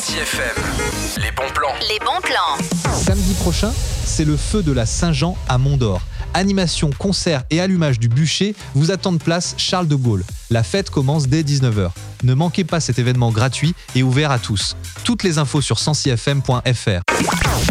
Sancy FM. Les bons plans. Les bons plans. Samedi prochain, c'est le feu de la Saint-Jean à Mont-d'Or. Animation, concert et allumage du bûcher vous attendent place Charles de Gaulle. La fête commence dès 19h. Ne manquez pas cet événement gratuit et ouvert à tous. Toutes les infos sur sancyfm.fr.